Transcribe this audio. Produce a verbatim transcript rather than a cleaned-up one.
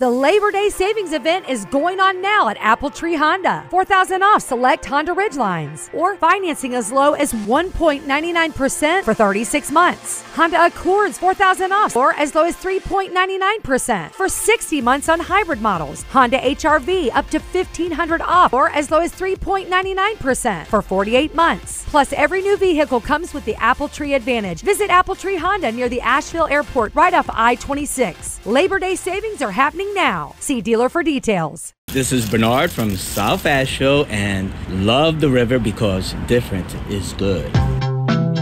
The Labor Day savings event is going on now at Apple Tree Honda. four thousand dollars off select Honda Ridgelines, or financing as low as one point nine nine percent for thirty-six months. Honda Accords four thousand dollars off, or as low as three point nine nine percent for sixty months on hybrid models. Honda H R V up to fifteen hundred dollars off, or as low as three point nine nine percent for forty-eight months. Plus, every new vehicle comes with the Apple Tree Advantage. Visit Apple Tree Honda near the Asheville Airport right off I twenty-six. Labor Day savings are happening now. See dealer for details. This is Bernard from South Asheville, and love the river because different is good.